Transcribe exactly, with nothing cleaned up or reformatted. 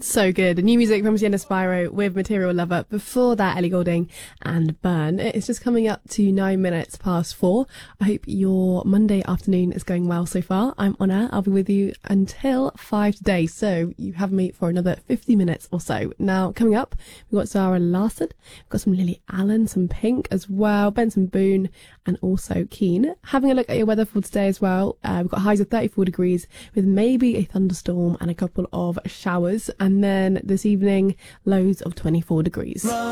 So good. New music from Sienna Spyro with Material Lover. Before that, Ellie Goulding and Burn. It's just coming up to nine minutes past four. I hope your Monday afternoon is going well so far. I'm on air. I'll be with you until five today. So you have me for another fifty minutes or so. Now, coming up, we've got Zara Larsson. We've got some Lily Allen, some Pink as well, Benson Boone, and also Keen. Having a look at your weather for today as well. Uh, we've got highs of thirty-four degrees with maybe a thunderstorm and a couple of showers. And then this evening, lows of twenty-four degrees.